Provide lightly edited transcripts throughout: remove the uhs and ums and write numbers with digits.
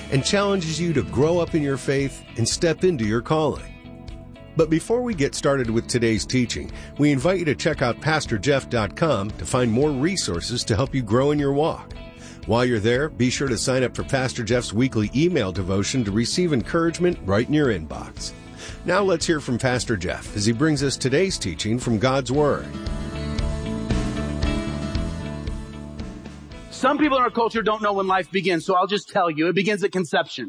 and challenges you to grow up in your faith and step into your calling. But before we get started with today's teaching, we invite you to check out PastorJeff.com to find more resources to help you grow in your walk. While you're there, be sure to sign up for Pastor Jeff's weekly email devotion to receive encouragement right in your inbox. Now let's hear from Pastor Jeff as he brings us today's teaching from God's Word. Some people in our culture don't know when life begins, so I'll just tell you, it begins at conception.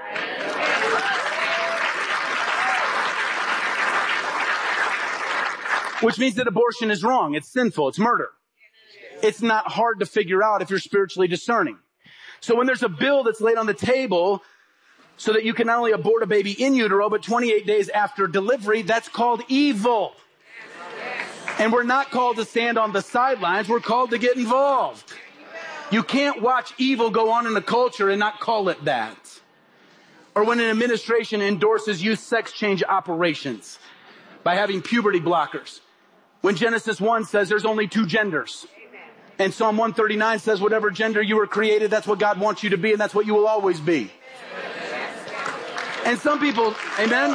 Which means that abortion is wrong. It's sinful. It's murder. It's not hard to figure out if you're spiritually discerning. So when there's a bill that's laid on the table so that you can not only abort a baby in utero, but 28 days after delivery, that's called evil. And we're not called to stand on the sidelines. We're called to get involved. You can't watch evil go on in a culture and not call it that. Or when an administration endorses youth sex change operations by having puberty blockers. When Genesis 1 says there's only two genders. And Psalm 139 says whatever gender you were created, that's what God wants you to be, and that's what you will always be. And some people, amen?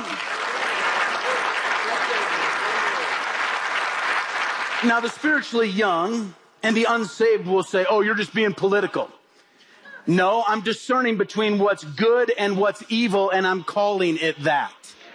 Now the spiritually young and the unsaved will say, oh, you're just being political. No, I'm discerning between what's good and what's evil, and I'm calling it that.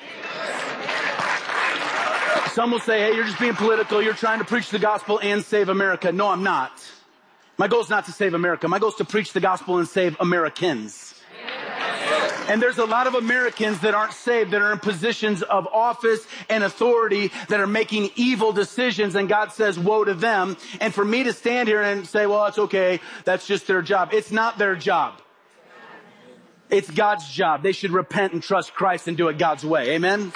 Some will say, hey, you're just being political. You're trying to preach the gospel and save America. No, I'm not. My goal is not to save America. My goal is to preach the gospel and save Americans. And there's a lot of Americans that aren't saved, that are in positions of office and authority, that are making evil decisions, and God says, woe to them. And for me to stand here and say, well, that's okay, that's just their job. It's not their job. It's God's job. They should repent and trust Christ and do it God's way. Amen?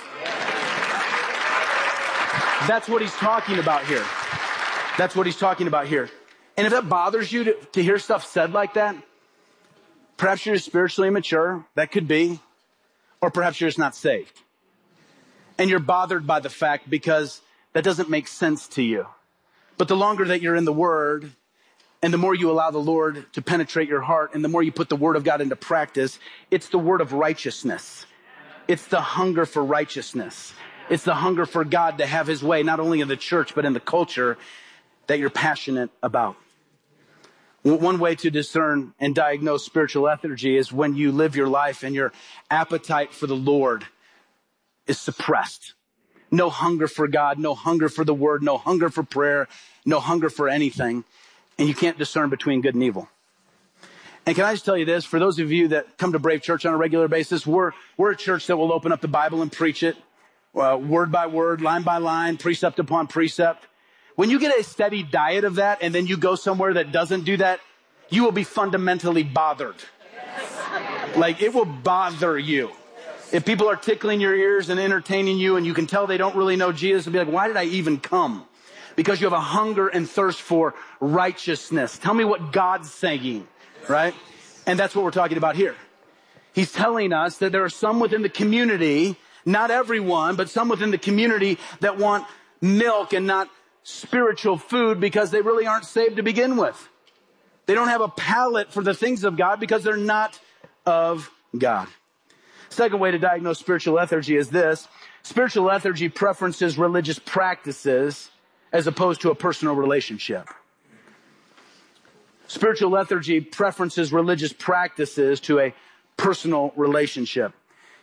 That's what he's talking about here. That's what he's talking about here. And if that bothers you to hear stuff said like that, perhaps you're just spiritually immature. That could be. Or perhaps you're just not saved. And you're bothered by the fact because that doesn't make sense to you. But the longer that you're in the Word, and the more you allow the Lord to penetrate your heart, and the more you put the Word of God into practice, it's the word of righteousness. It's the hunger for righteousness. It's the hunger for God to have his way, not only in the church, but in the culture that you're passionate about. One way to discern and diagnose spiritual lethargy is when you live your life and your appetite for the Lord is suppressed. No hunger for God, no hunger for the word, no hunger for prayer, no hunger for anything. And you can't discern between good and evil. And can I just tell you this? For those of you that come to Brave Church on a regular basis, we're a church that will open up the Bible and preach it. Word by word, line by line, precept upon precept. When you get a steady diet of that and then you go somewhere that doesn't do that, you will be fundamentally bothered. Like, it will bother you. If people are tickling your ears and entertaining you and you can tell they don't really know Jesus, you'll be like, why did I even come? Because you have a hunger and thirst for righteousness. Tell me what God's saying, right? And that's what we're talking about here. He's telling us that there are some within the community, not everyone, but some within the community that want milk and not spiritual food because they really aren't saved to begin with. They don't have a palate for the things of God because they're not of God. Second way to diagnose spiritual lethargy is this. Spiritual lethargy preferences religious practices as opposed to a personal relationship. Spiritual lethargy preferences religious practices to a personal relationship.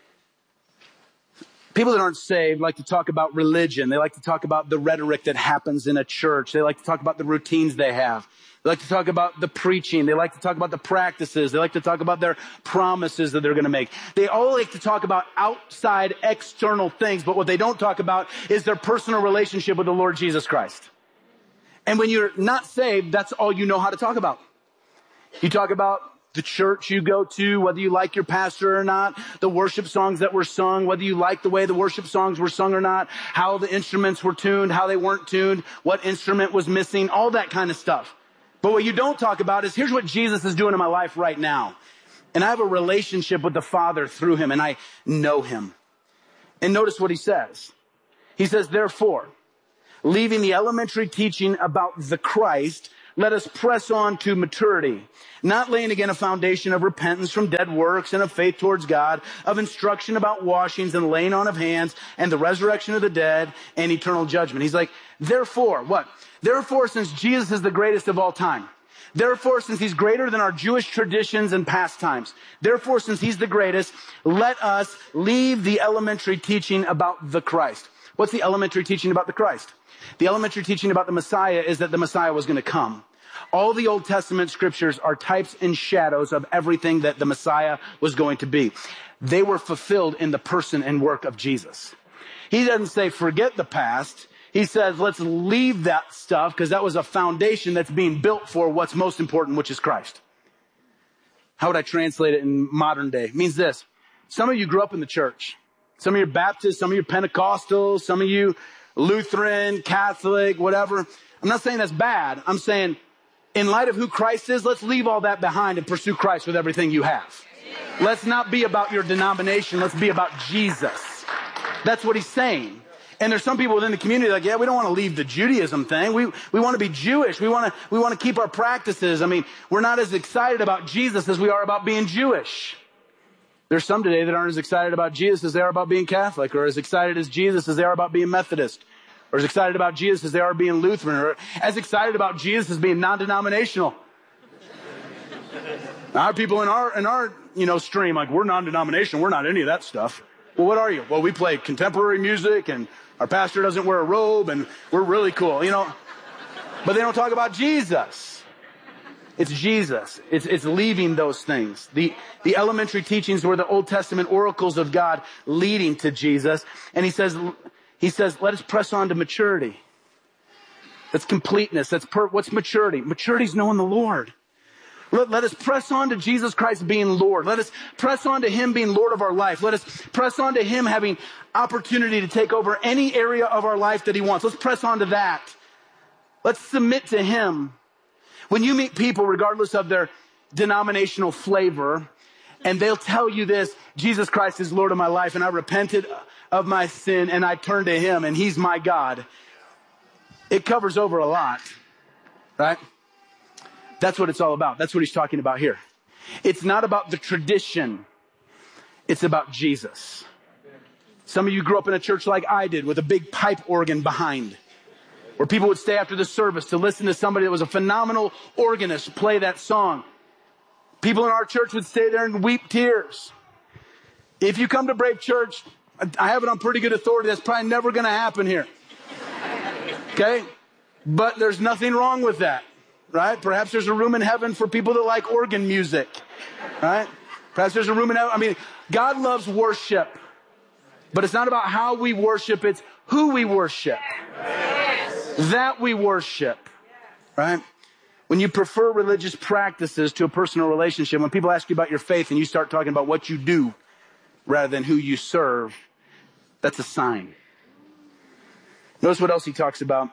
People that aren't saved like to talk about religion. They like to talk about the rhetoric that happens in a church. They like to talk about the routines they have. They like to talk about the preaching. They like to talk about the practices. They like to talk about their promises that they're going to make. They all like to talk about outside, external things, but what they don't talk about is their personal relationship with the Lord Jesus Christ. And when you're not saved, that's all you know how to talk about. You talk about the church you go to, whether you like your pastor or not, the worship songs that were sung, whether you like the way the worship songs were sung or not, how the instruments were tuned, how they weren't tuned, what instrument was missing, all that kind of stuff. But what you don't talk about is, here's what Jesus is doing in my life right now. And I have a relationship with the Father through him, and I know him. And notice what he says. He says, therefore, leaving the elementary teaching about the Christ, let us press on to maturity, not laying again a foundation of repentance from dead works and of faith towards God, of instruction about washings and laying on of hands and the resurrection of the dead and eternal judgment. He's like, therefore, what? Therefore, since Jesus is the greatest of all time, therefore, since he's greater than our Jewish traditions and pastimes, therefore, since he's the greatest, let us leave the elementary teaching about the Christ. What's the elementary teaching about the Christ? The elementary teaching about the Messiah is that the Messiah was going to come. All the Old Testament scriptures are types and shadows of everything that the Messiah was going to be. They were fulfilled in the person and work of Jesus. He doesn't say, forget the past. He says, let's leave that stuff because that was a foundation that's being built for what's most important, which is Christ. How would I translate it in modern day? It means this. Some of you grew up in the church. Some of you are Baptist, some of you are Pentecostal, some of you Lutheran, Catholic, whatever. I'm not saying that's bad. I'm saying in light of who Christ is, let's leave all that behind and pursue Christ with everything you have. Let's not be about your denomination. Let's be about Jesus. That's what he's saying. And there's some people within the community like, yeah, we don't want to leave the Judaism thing. We want to be Jewish. We want to keep our practices. I mean, we're not as excited about Jesus as we are about being Jewish. There's some today that aren't as excited about Jesus as they are about being Catholic, or as excited as Jesus as they are about being Methodist, or as excited about Jesus as they are being Lutheran, or as excited about Jesus as being non-denominational. Our people in our stream, like, we're non-denominational, we're not any of that stuff. Well, what are you? Well, we play contemporary music, and our pastor doesn't wear a robe, and we're really cool, But they don't talk about Jesus. It's Jesus. It's leaving those things. The elementary teachings were the Old Testament oracles of God leading to Jesus. And he says, let us press on to maturity. That's completeness. What's maturity? Maturity is knowing the Lord. Let us press on to Jesus Christ being Lord. Let us press on to him being Lord of our life. Let us press on to him having opportunity to take over any area of our life that he wants. Let's press on to that. Let's submit to him. When you meet people, regardless of their denominational flavor, and they'll tell you this, Jesus Christ is Lord of my life, and I repented of my sin, and I turned to him, and he's my God. It covers over a lot, right? That's what it's all about. That's what he's talking about here. It's not about the tradition. It's about Jesus. Some of you grew up in a church like I did, with a big pipe organ behind, where people would stay after the service to listen to somebody that was a phenomenal organist play that song. People in our church would stay there and weep tears. If you come to Brave Church, I have it on pretty good authority, that's probably never going to happen here. Okay? But there's nothing wrong with that, right? Perhaps there's a room in heaven for people that like organ music, right? Perhaps there's a room in heaven. I mean, God loves worship. But it's not about how we worship, it's who we worship. That we worship, right? When you prefer religious practices to a personal relationship, when people ask you about your faith and you start talking about what you do rather than who you serve, that's a sign. Notice what else he talks about.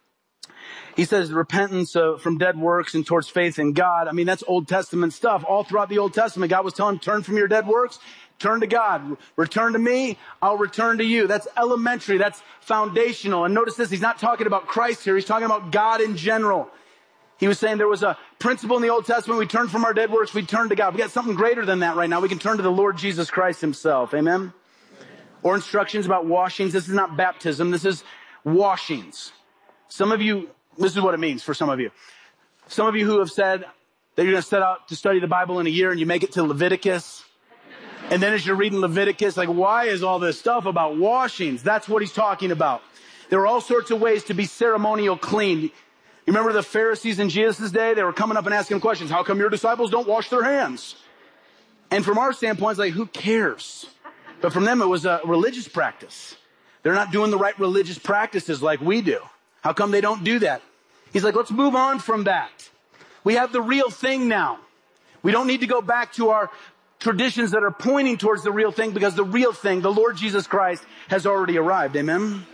He says repentance from dead works and towards faith in God. I mean, that's Old Testament stuff. All throughout the Old Testament, God was telling, turn from your dead works, turn to God. Return to me, I'll return to you. That's elementary. That's foundational. And notice this, he's not talking about Christ here. He's talking about God in general. He was saying there was a principle in the Old Testament. We turn from our dead works, we turn to God. We got something greater than that right now. We can turn to the Lord Jesus Christ himself. Amen? Or instructions about washings. This is not baptism. This is washings. Some of you, this is what it means for some of you. Some of you who have said that you're going to set out to study the Bible in a year and you make it to Leviticus. And then as you're reading Leviticus, like, why is all this stuff about washings? That's what he's talking about. There are all sorts of ways to be ceremonial clean. You remember the Pharisees in Jesus' day? They were coming up and asking questions. How come your disciples don't wash their hands? And from our standpoint, it's like, who cares? But from them, it was a religious practice. They're not doing the right religious practices like we do. How come they don't do that? He's like, let's move on from that. We have the real thing now. We don't need to go back to our traditions that are pointing towards the real thing, because the real thing, the Lord Jesus Christ, has already arrived. Amen?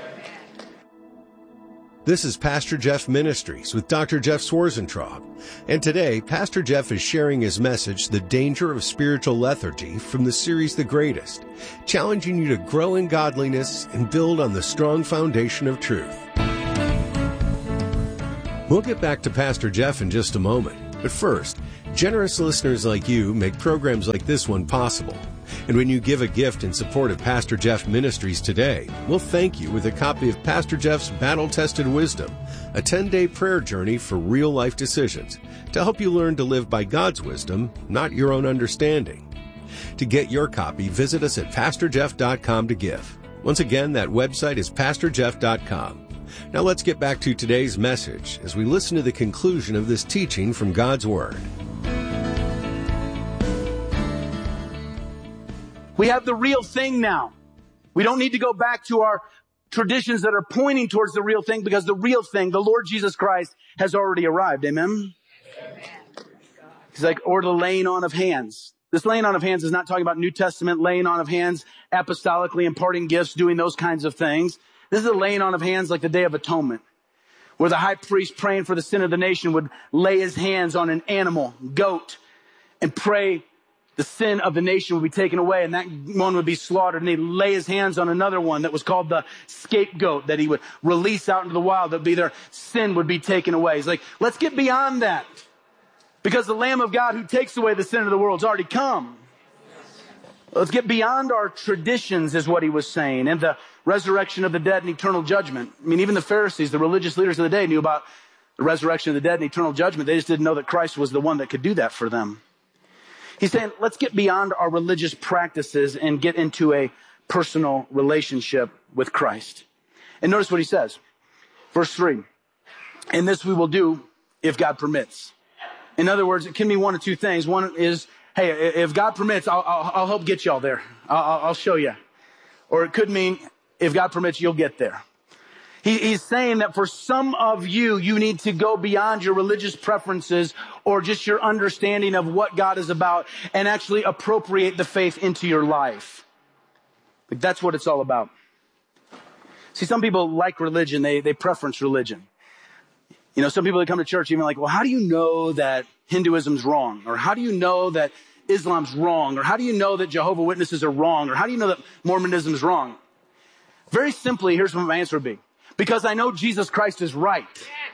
This is Pastor Jeff Ministries with Dr. Jeff Swarzentraub. And today, Pastor Jeff is sharing his message, The Danger of Spiritual Lethargy, from the series The Greatest, challenging you to grow in godliness and build on the strong foundation of truth. We'll get back to Pastor Jeff in just a moment. But first, generous listeners like you make programs like this one possible. And when you give a gift in support of Pastor Jeff Ministries today, we'll thank you with a copy of Pastor Jeff's Battle-Tested Wisdom, a 10-day prayer journey for real-life decisions to help you learn to live by God's wisdom, not your own understanding. To get your copy, visit us at PastorJeff.com to give. Once again, that website is PastorJeff.com. Now let's get back to today's message as we listen to the conclusion of this teaching from God's Word. We have the real thing now. We don't need to go back to our traditions that are pointing towards the real thing, because the real thing, the Lord Jesus Christ, has already arrived. Amen? He's like, or the laying on of hands. This laying on of hands is not talking about New Testament laying on of hands, apostolically imparting gifts, doing those kinds of things. This is a laying on of hands like the Day of Atonement, where the high priest praying for the sin of the nation would lay his hands on an animal, goat, and pray the sin of the nation would be taken away, and that one would be slaughtered, and he'd lay his hands on another one that was called the scapegoat that he would release out into the wild. That would be their sin would be taken away. He's like, let's get beyond that, because the Lamb of God who takes away the sin of the world has already come. Let's get beyond our traditions, is what he was saying, and the resurrection of the dead and eternal judgment. I mean, even the Pharisees, the religious leaders of the day, knew about the resurrection of the dead and eternal judgment. They just didn't know that Christ was the one that could do that for them. He's saying, let's get beyond our religious practices and get into a personal relationship with Christ. And notice what he says. Verse 3, and this we will do if God permits. In other words, it can be one of two things. One is, hey, if God permits, I'll help get y'all there. I'll show you. Or it could mean, if God permits, you'll get there. He's saying that for some of you, you need to go beyond your religious preferences or just your understanding of what God is about and actually appropriate the faith into your life. Like, that's what it's all about. See, some people like religion. They preference religion. You know, some people that come to church even like, well, how do you know that Hinduism's wrong? Or how do you know that Islam's wrong? Or how do you know that Jehovah's Witnesses are wrong? Or how do you know that Mormonism's wrong? Very simply, here's what my answer would be. Because I know Jesus Christ is right.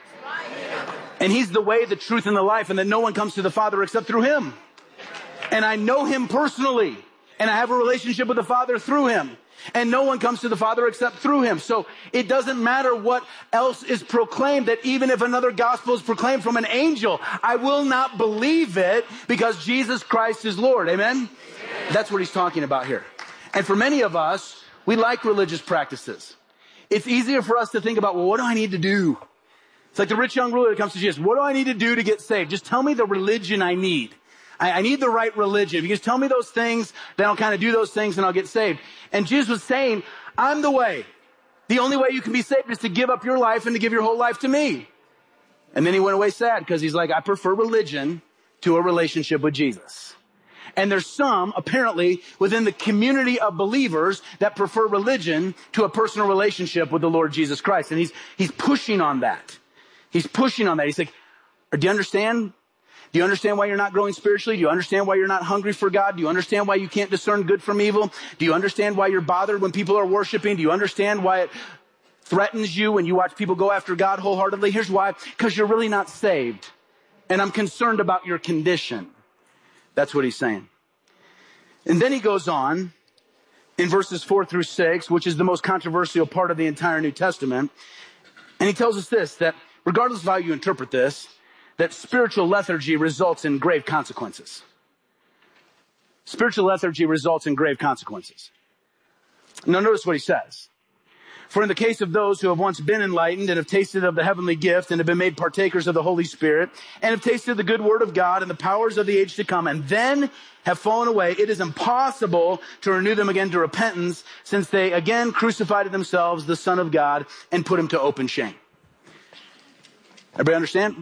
And he's the way, the truth, and the life, and that no one comes to the Father except through him. And I know him personally. And I have a relationship with the Father through him. And no one comes to the Father except through him. So it doesn't matter what else is proclaimed, that even if another gospel is proclaimed from an angel, I will not believe it, because Jesus Christ is Lord. Amen? That's what he's talking about here. And for many of us, we like religious practices. It's easier for us to think about, well, what do I need to do? It's like the rich young ruler that comes to Jesus. What do I need to do to get saved? Just tell me the religion I need. I need the right religion. If you just tell me those things, then I'll kind of do those things and I'll get saved. And Jesus was saying, I'm the way. The only way you can be saved is to give up your life and to give your whole life to me. And then he went away sad, because he's like, I prefer religion to a relationship with Jesus. And there's some, apparently, within the community of believers that prefer religion to a personal relationship with the Lord Jesus Christ. And he's pushing on that. He's pushing on that. He's like, do you understand? Do you understand why you're not growing spiritually? Do you understand why you're not hungry for God? Do you understand why you can't discern good from evil? Do you understand why you're bothered when people are worshiping? Do you understand why it threatens you when you watch people go after God wholeheartedly? Here's why. Because you're really not saved. And I'm concerned about your condition. That's what he's saying. And then he goes on in verses 4 through 6, which is the most controversial part of the entire New Testament. And he tells us this, that regardless of how you interpret this, that spiritual lethargy results in grave consequences. Spiritual lethargy results in grave consequences. Now notice what he says. For in the case of those who have once been enlightened and have tasted of the heavenly gift and have been made partakers of the Holy Spirit and have tasted the good word of God and the powers of the age to come and then have fallen away, it is impossible to renew them again to repentance, since they again crucified to themselves the Son of God and put him to open shame. Everybody understand?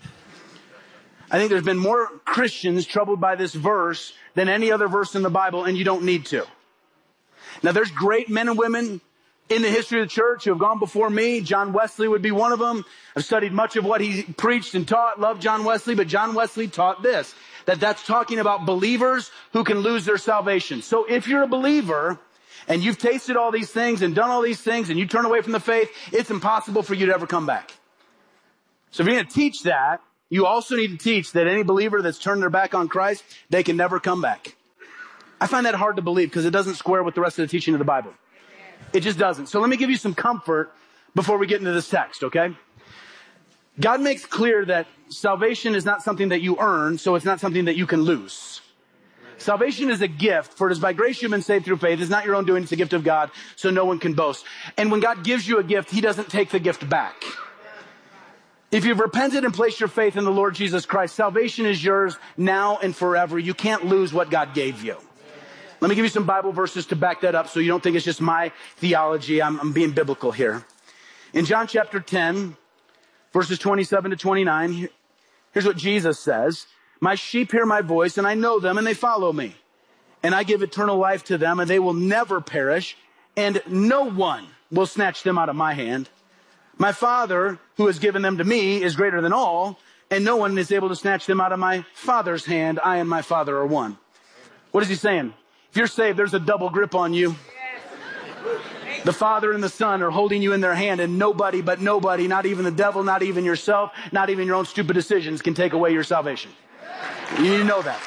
I think there's been more Christians troubled by this verse than any other verse in the Bible, and you don't need to. Now, there's great men and women in the history of the church who have gone before me. John Wesley would be one of them. I've studied much of what he preached and taught. Love John Wesley, but John Wesley taught this, that's talking about believers who can lose their salvation. So if you're a believer and you've tasted all these things and done all these things and you turn away from the faith, it's impossible for you to ever come back. So if you're going to teach that, you also need to teach that any believer that's turned their back on Christ, they can never come back. I find that hard to believe because it doesn't square with the rest of the teaching of the Bible. It just doesn't. So let me give you some comfort before we get into this text, okay? God makes clear that salvation is not something that you earn, so it's not something that you can lose. Salvation is a gift, for it is by grace you've been saved through faith. It's not your own doing, it's a gift of God, so no one can boast. And when God gives you a gift, He doesn't take the gift back. If you've repented and placed your faith in the Lord Jesus Christ, salvation is yours now and forever. You can't lose what God gave you. Let me give you some Bible verses to back that up so you don't think it's just my theology. I'm being biblical here. In John chapter 10, verses 27 to 29, here's what Jesus says. My sheep hear my voice, and I know them, and they follow me. And I give eternal life to them, and they will never perish, and no one will snatch them out of my hand. My Father, who has given them to me, is greater than all, and no one is able to snatch them out of my Father's hand. I and my Father are one. What is He saying? If you're saved, there's a double grip on you. The Father and the Son are holding you in their hand, and nobody, not even the devil, not even yourself, not even your own stupid decisions can take away your salvation. You need to know that.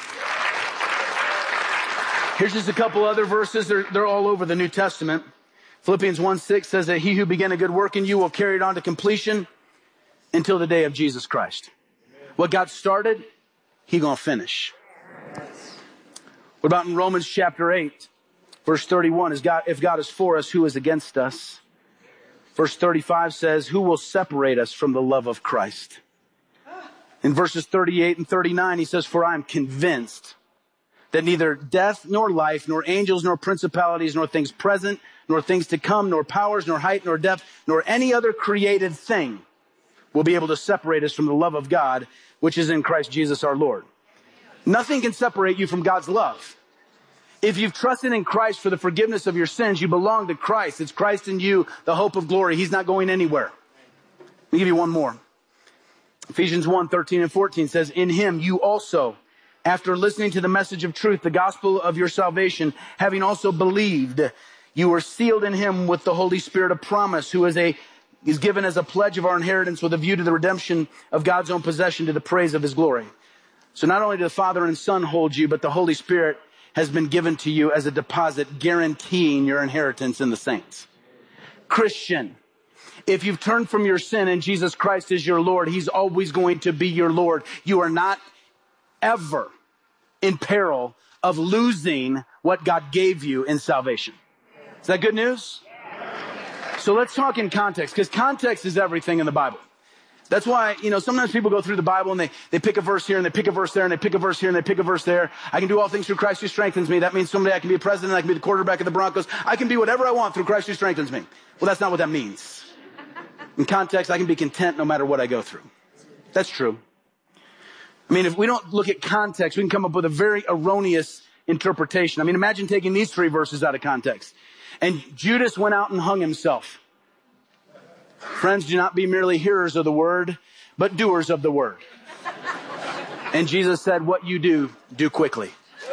Here's just a couple other verses. They're all over the New Testament. Philippians 1:6 says that He who began a good work in you will carry it on to completion until the day of Jesus Christ. What God started, He gonna finish. What about in Romans chapter 8, verse 31? If God is for us, who is against us? Verse 35 says, who will separate us from the love of Christ? In verses 38 and 39, he says, for I am convinced that neither death nor life, nor angels, nor principalities, nor things present, nor things to come, nor powers, nor height, nor depth, nor any other created thing will be able to separate us from the love of God, which is in Christ Jesus our Lord. Nothing can separate you from God's love. If you've trusted in Christ for the forgiveness of your sins, you belong to Christ. It's Christ in you, the hope of glory. He's not going anywhere. Let me give you one more. Ephesians 1:13 and 14 says, in Him you also, after listening to the message of truth, the gospel of your salvation, having also believed, you were sealed in Him with the Holy Spirit of promise, who is given as a pledge of our inheritance with a view to the redemption of God's own possession to the praise of His glory. So not only do the Father and Son hold you, but the Holy Spirit has been given to you as a deposit guaranteeing your inheritance in the saints. Christian, if you've turned from your sin and Jesus Christ is your Lord, He's always going to be your Lord. You are not ever in peril of losing what God gave you in salvation. Is that good news? So let's talk in context, because context is everything in the Bible. That's why, sometimes people go through the Bible and they pick a verse here and they pick a verse there and they pick a verse here and they pick a verse there. I can do all things through Christ who strengthens me. That means someday I can be a president, I can be the quarterback of the Broncos. I can be whatever I want through Christ who strengthens me. Well, that's not what that means. In context, I can be content no matter what I go through. That's true. I mean, if we don't look at context, we can come up with a very erroneous interpretation. I mean, imagine taking these three verses out of context. And Judas went out and hung himself. Friends, do not be merely hearers of the word, but doers of the word. And Jesus said, what you do quickly.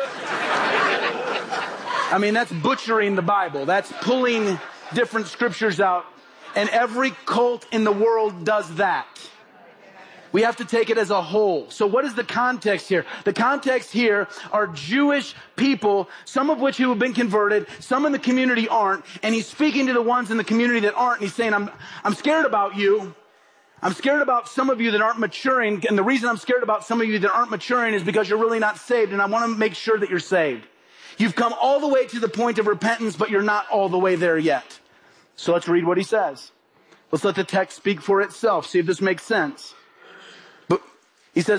I mean, that's butchering the Bible. That's pulling different scriptures out. And every cult in the world does that. We have to take it as a whole. So what is the context here? The context here are Jewish people, some of which who have been converted, some in the community aren't, and He's speaking to the ones in the community that aren't, and He's saying, I'm scared about you. I'm scared about some of you that aren't maturing, and the reason I'm scared about some of you that aren't maturing is because you're really not saved, and I want to make sure that you're saved. You've come all the way to the point of repentance, but you're not all the way there yet. So let's read what he says. Let's let the text speak for itself. See if this makes sense. He says,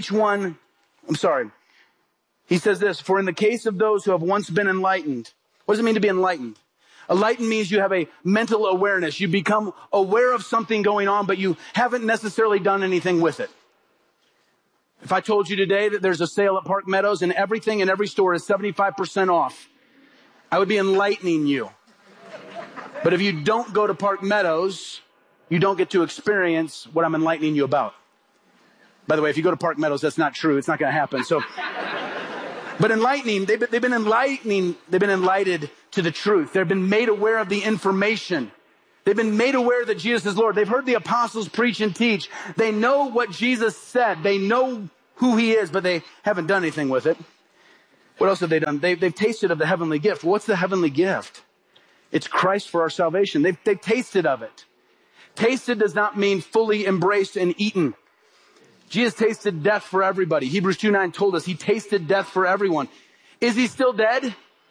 he says this, for in the case of those who have once been enlightened, what does it mean to be enlightened? Enlightened means you have a mental awareness. You become aware of something going on, but you haven't necessarily done anything with it. If I told you today that there's a sale at Park Meadows and everything in every store is 75% off, I would be enlightening you. But if you don't go to Park Meadows, you don't get to experience what I'm enlightening you about. By the way, if you go to Park Meadows, that's not true. It's not going to happen. So, but enlightening, they've been enlighted to the truth. They've been made aware of the information They've been made aware that Jesus is Lord. They've heard the apostles preach and teach. They know what Jesus said. They know who he is, but they haven't done anything with it. What else have they done? They've tasted of the heavenly gift. What's the heavenly gift? It's Christ for our salvation. They've tasted of it. Tasted does not mean fully embraced and eaten. Jesus tasted death for everybody. Hebrews 2:9 told us he tasted death for everyone. Is he still dead?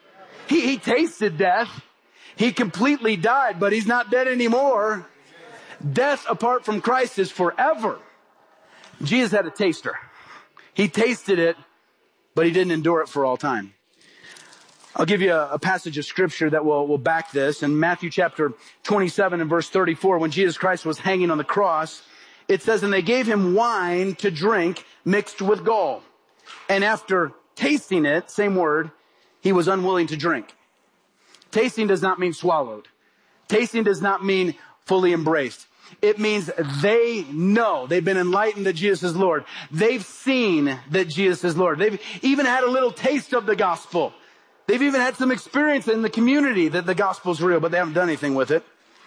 He tasted death. He completely died, but he's not dead anymore. Death apart from Christ is forever. Jesus had a taster. He tasted it, but he didn't endure it for all time. I'll give you a passage of scripture that will back this. In Matthew chapter 27 and verse 34, when Jesus Christ was hanging on the cross, it says, and they gave him wine to drink mixed with gall. And after tasting it, same word, he was unwilling to drink. Tasting does not mean swallowed. Tasting does not mean fully embraced. It means they know. They've been enlightened that Jesus is Lord. They've seen that Jesus is Lord. They've even had a little taste of the gospel. They've even had some experience in the community that the gospel's real, but they haven't done anything with it.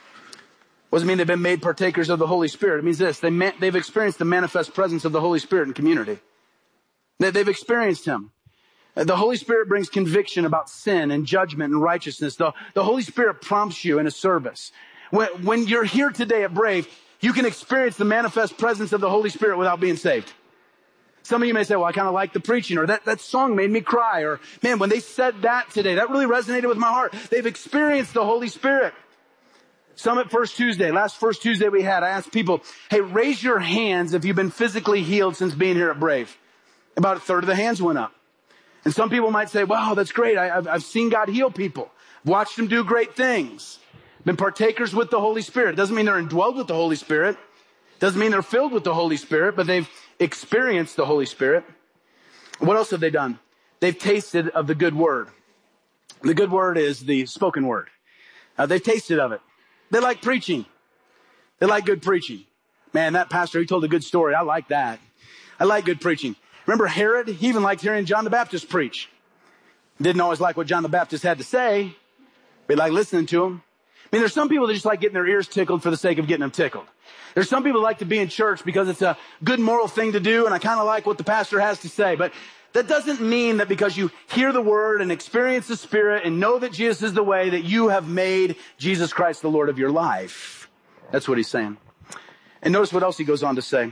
What does it mean they've been made partakers of the Holy Spirit? It means this. They've experienced the manifest presence of the Holy Spirit in community. They've experienced him. The Holy Spirit brings conviction about sin and judgment and righteousness. The Holy Spirit prompts you in a service. When you're here today at Brave, you can experience the manifest presence of the Holy Spirit without being saved. Some of you may say, well, I kind of like the preaching, or that song made me cry, or man, when they said that today, that really resonated with my heart. They've experienced the Holy Spirit. Summit First Tuesday, last First Tuesday we had, I asked people, hey, raise your hands if you've been physically healed since being here at Brave. About a third of the hands went up. And some people might say, wow, that's great. I've seen God heal people. Watched him do great things. Been partakers with the Holy Spirit. Doesn't mean they're indwelled with the Holy Spirit. Doesn't mean they're filled with the Holy Spirit, but they've experienced the Holy Spirit. What else have they done? They've tasted of the good word. The good word is the spoken word. They've tasted of it. They like preaching. They like good preaching. Man, that pastor, he told a good story. I like that. I like good preaching. Remember Herod? He even liked hearing John the Baptist preach. Didn't always like what John the Baptist had to say, but he liked listening to him. I mean, there's some people that just like getting their ears tickled for the sake of getting them tickled. There's some people that like to be in church because it's a good moral thing to do, and I kind of like what the pastor has to say. But that doesn't mean that because you hear the word and experience the Spirit and know that Jesus is the way, that you have made Jesus Christ the Lord of your life. That's what he's saying. And notice what else he goes on to say.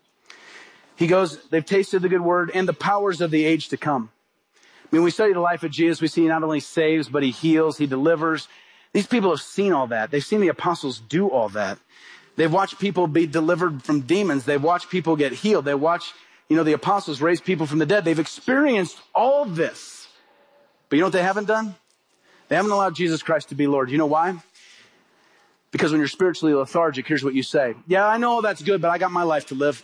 He goes, they've tasted the good word and the powers of the age to come. I mean, we study the life of Jesus. We see he not only saves, but he heals, he delivers. These people have seen all that. They've seen the apostles do all that. They've watched people be delivered from demons. They've watched people get healed. They watch, the apostles raise people from the dead. They've experienced all of this. But you know what they haven't done? They haven't allowed Jesus Christ to be Lord. You know why? Because when you're spiritually lethargic, here's what you say. Yeah, I know that's good, but I got my life to live.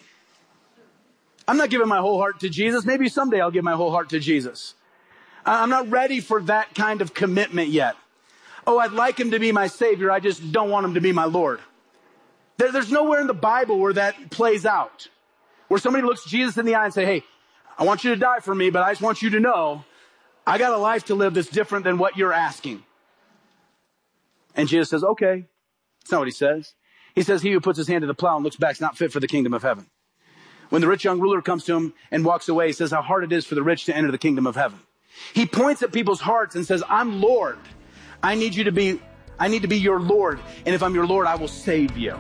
I'm not giving my whole heart to Jesus. Maybe someday I'll give my whole heart to Jesus. I'm not ready for that kind of commitment yet. Oh, I'd like him to be my Savior. I just don't want him to be my Lord. There's nowhere in the Bible where that plays out. Where somebody looks Jesus in the eye and say, hey, I want you to die for me, but I just want you to know I got a life to live that's different than what you're asking. And Jesus says, okay. That's not what he says. He says, he who puts his hand to the plow and looks back is not fit for the kingdom of heaven. When the rich young ruler comes to him and walks away, he says how hard it is for the rich to enter the kingdom of heaven. He points at people's hearts and says, I'm Lord. I need to be your Lord. And if I'm your Lord, I will save you.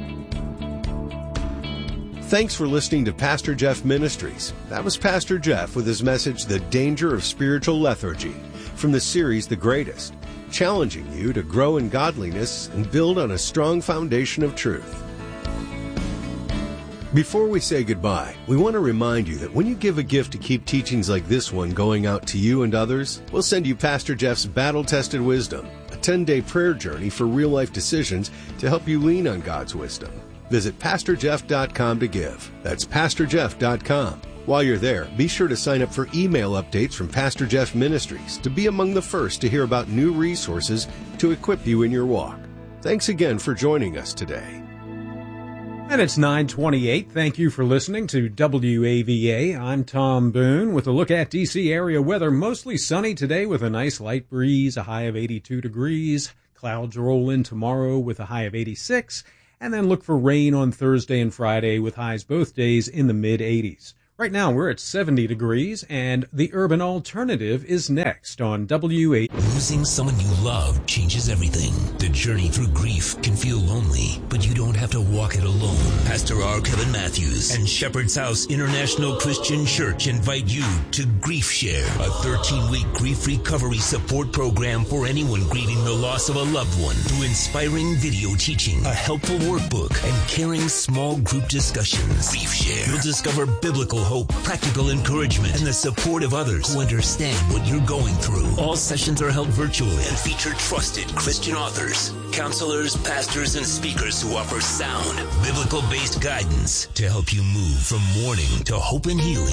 Thanks for listening to Pastor Jeff Ministries. That was Pastor Jeff with his message, The Danger of Spiritual Lethargy, from the series The Greatest, challenging you to grow in godliness and build on a strong foundation of truth. Before we say goodbye, we want to remind you that when you give a gift to keep teachings like this one going out to you and others, we'll send you Pastor Jeff's Battle-Tested Wisdom, a 10-day prayer journey for real-life decisions to help you lean on God's wisdom. Visit PastorJeff.com to give. That's PastorJeff.com. While you're there, be sure to sign up for email updates from Pastor Jeff Ministries to be among the first to hear about new resources to equip you in your walk. Thanks again for joining us today. And it's 9:28. Thank you for listening to WAVA. I'm Tom Boone with a look at D.C. area weather. Mostly sunny today with a nice light breeze, a high of 82 degrees. Clouds roll in tomorrow with a high of 86, and then look for rain on Thursday and Friday with highs both days in the mid-80s. Right now, we're at 70 degrees, and the Urban Alternative is next on WA. Losing someone you love changes everything. The journey through grief can feel lonely, but you don't have to walk it alone. Pastor R. Kevin Matthews and Shepherd's House International Christian Church invite you to Grief Share, a 13-week grief recovery support program for anyone grieving the loss of a loved one, through inspiring video teaching, a helpful workbook, and caring small group discussions. Grief Share. You'll discover biblical hope, practical encouragement, and the support of others who understand what you're going through. All sessions are held virtually and feature trusted Christian authors, counselors, pastors, and speakers who offer sound, biblical-based guidance to help you move from mourning to hope and healing.